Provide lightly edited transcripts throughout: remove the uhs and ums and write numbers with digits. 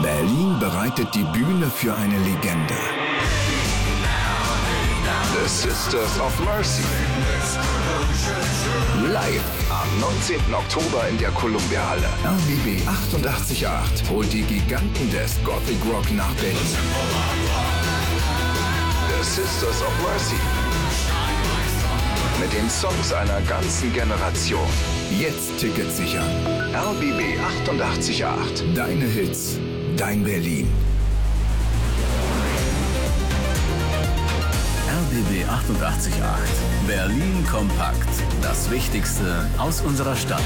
Berlin bereitet die Bühne für eine Legende. The Sisters of Mercy. Live am 19. Oktober in der Columbia-Halle. RBB 88.8 holt die Giganten des Gothic Rock nach Berlin. The Sisters of Mercy. Mit den Songs einer ganzen Generation. Jetzt Tickets sichern. RBB 88.8. Deine Hits, dein Berlin. RBB 88.8. Berlin kompakt. Das Wichtigste aus unserer Stadt.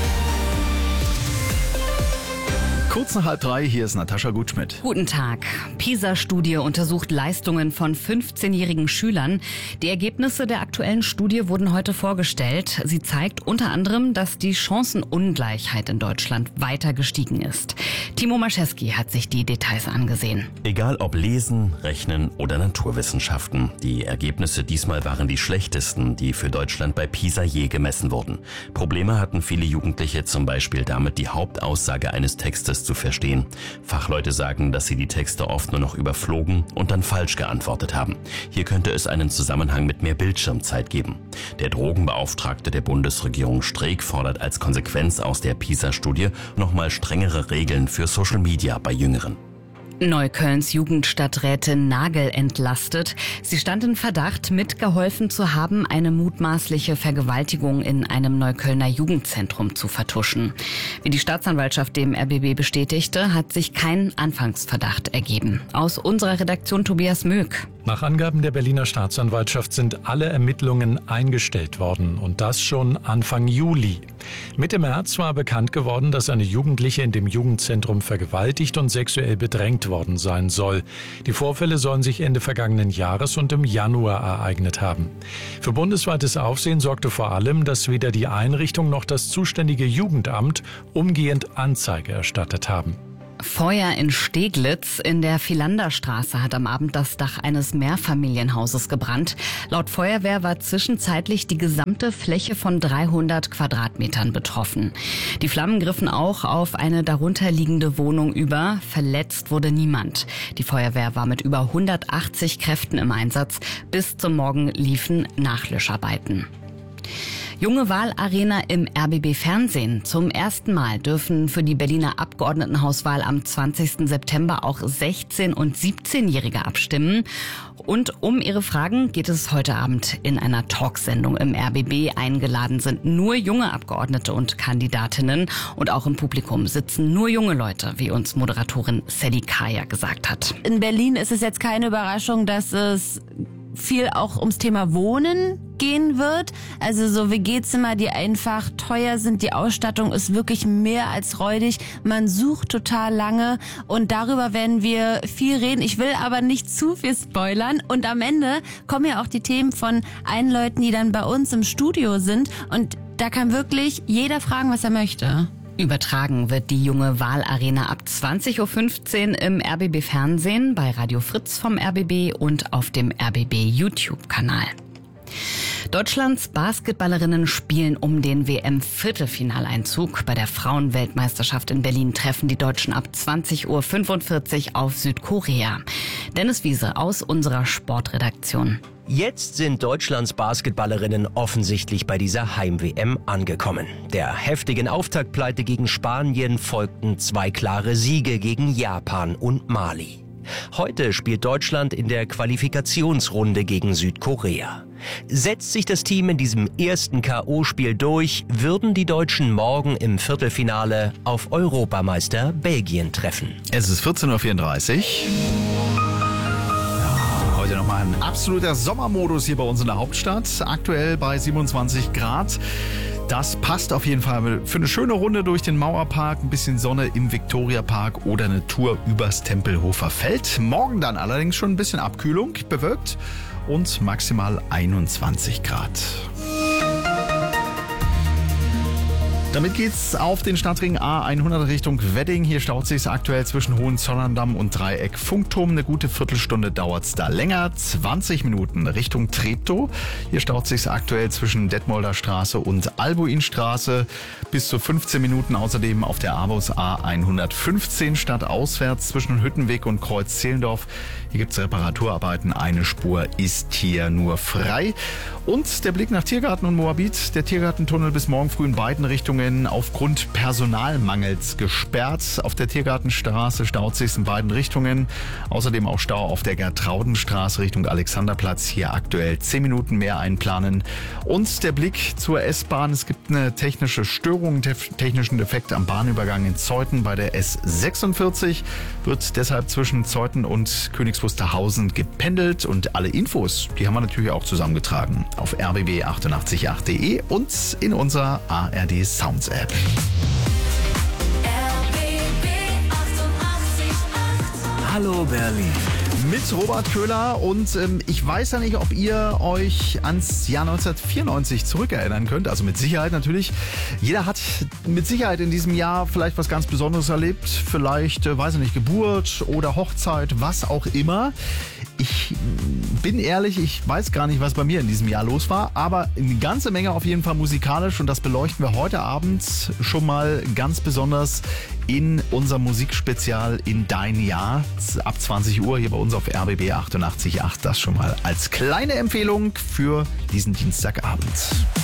Kurz nach 2:30, hier ist Natascha Gutschmidt. Guten Tag. PISA-Studie untersucht Leistungen von 15-jährigen Schülern. Die Ergebnisse der aktuellen Studie wurden heute vorgestellt. Sie zeigt unter anderem, dass die Chancenungleichheit in Deutschland weiter gestiegen ist. Timo Maschewski hat sich die Details angesehen. Egal ob Lesen, Rechnen oder Naturwissenschaften, die Ergebnisse diesmal waren die schlechtesten, die für Deutschland bei PISA je gemessen wurden. Probleme hatten viele Jugendliche zum Beispiel damit, die Hauptaussage eines Textes zu verstehen. Fachleute sagen, dass sie die Texte oft nur noch überflogen und dann falsch geantwortet haben. Hier könnte es einen Zusammenhang mit mehr Bildschirmzeit geben. Der Drogenbeauftragte der Bundesregierung Streeck fordert als Konsequenz aus der PISA-Studie nochmal strengere Regeln für Social Media bei Jüngeren. Neuköllns Jugendstadträtin Nagel entlastet. Sie stand in Verdacht, mitgeholfen zu haben, eine mutmaßliche Vergewaltigung in einem Neuköllner Jugendzentrum zu vertuschen. Wie die Staatsanwaltschaft dem RBB bestätigte, hat sich kein Anfangsverdacht ergeben. Aus unserer Redaktion Tobias Möck. Nach Angaben der Berliner Staatsanwaltschaft sind alle Ermittlungen eingestellt worden und das schon Anfang Juli. Mitte März war bekannt geworden, dass eine Jugendliche in dem Jugendzentrum vergewaltigt und sexuell bedrängt worden sein soll. Die Vorfälle sollen sich Ende vergangenen Jahres und im Januar ereignet haben. Für bundesweites Aufsehen sorgte vor allem, dass weder die Einrichtung noch das zuständige Jugendamt umgehend Anzeige erstattet haben. Feuer in Steglitz. In der Philanderstraße hat am Abend das Dach eines Mehrfamilienhauses gebrannt. Laut Feuerwehr war zwischenzeitlich die gesamte Fläche von 300 Quadratmetern betroffen. Die Flammen griffen auch auf eine darunterliegende Wohnung über. Verletzt wurde niemand. Die Feuerwehr war mit über 180 Kräften im Einsatz. Bis zum Morgen liefen Nachlöscharbeiten. Junge Wahlarena im RBB Fernsehen. Zum ersten Mal dürfen für die Berliner Abgeordnetenhauswahl am 20. September auch 16- und 17-Jährige abstimmen. Und um ihre Fragen geht es heute Abend in einer Talksendung im RBB. Eingeladen sind nur junge Abgeordnete und Kandidatinnen. Und auch im Publikum sitzen nur junge Leute, wie uns Moderatorin Sally Kaya gesagt hat. In Berlin ist es jetzt keine Überraschung, dass es viel auch ums Thema Wohnen gehen wird. Also so WG-Zimmer, die einfach teuer sind. Die Ausstattung ist wirklich mehr als räudig. Man sucht total lange und darüber werden wir viel reden. Ich will aber nicht zu viel spoilern. Und am Ende kommen ja auch die Themen von allen Leuten, die dann bei uns im Studio sind. Und da kann wirklich jeder fragen, was er möchte. Übertragen wird die junge Wahlarena ab 20.15 Uhr im RBB Fernsehen, bei Radio Fritz vom RBB und auf dem RBB YouTube-Kanal. Deutschlands Basketballerinnen spielen um den WM-Viertelfinaleinzug. Bei der Frauenweltmeisterschaft in Berlin treffen die Deutschen ab 20.45 Uhr auf Südkorea. Dennis Wiese aus unserer Sportredaktion. Jetzt sind Deutschlands Basketballerinnen offensichtlich bei dieser Heim-WM angekommen. Der heftigen Auftaktpleite gegen Spanien folgten 2 klare Siege gegen Japan und Mali. Heute spielt Deutschland in der Qualifikationsrunde gegen Südkorea. Setzt sich das Team in diesem ersten K.O.-Spiel durch, würden die Deutschen morgen im Viertelfinale auf Europameister Belgien treffen. Es ist 14.34 Uhr. Heute nochmal ein absoluter Sommermodus hier bei uns in der Hauptstadt. Aktuell bei 27 Grad. Das passt auf jeden Fall für eine schöne Runde durch den Mauerpark, ein bisschen Sonne im Viktoriapark oder eine Tour übers Tempelhofer Feld. Morgen dann allerdings schon ein bisschen Abkühlung, bewölkt und maximal 21 Grad. Damit geht's auf den Stadtring A100 Richtung Wedding. Hier staut sich's aktuell zwischen Hohenzollern-Damm und Dreieck Funkturm. Eine gute Viertelstunde dauert's da länger. 20 Minuten Richtung Treptow. Hier staut sich's aktuell zwischen Detmolder Straße und Albuinstraße. Bis zu 15 Minuten außerdem auf der A-Bus A115 stadtauswärts zwischen Hüttenweg und Kreuz Zehlendorf. Hier gibt's Reparaturarbeiten. Eine Spur ist hier nur frei. Und der Blick nach Tiergarten und Moabit. Der Tiergartentunnel bis morgen früh in beiden Richtungen aufgrund Personalmangels gesperrt. Auf der Tiergartenstraße staut sich's in beiden Richtungen. Außerdem auch Stau auf der Gertraudenstraße Richtung Alexanderplatz. Hier aktuell 10 Minuten mehr einplanen. Und der Blick zur S-Bahn. Es gibt eine technische Störung, einen technischen Defekt am Bahnübergang in Zeuthen bei der S46. Wird deshalb zwischen Zeuthen und Königs Wusterhausen gependelt und alle Infos, die haben wir natürlich auch zusammengetragen auf rbb888.de und in unserer ARD Sounds App. Hallo Berlin. Mit Robert Köhler und ich weiß ja nicht, ob ihr euch ans Jahr 1994 zurückerinnern könnt, also mit Sicherheit natürlich. Jeder hat mit Sicherheit in diesem Jahr vielleicht was ganz Besonderes erlebt, vielleicht, weiß ich nicht, Geburt oder Hochzeit, was auch immer. Ich bin ehrlich, ich weiß gar nicht, was bei mir in diesem Jahr los war, aber eine ganze Menge auf jeden Fall musikalisch und das beleuchten wir heute Abend schon mal ganz besonders in unserem Musikspezial in Dein Jahr ab 20 Uhr hier bei uns auf RBB 88.8. Das schon mal als kleine Empfehlung für diesen Dienstagabend.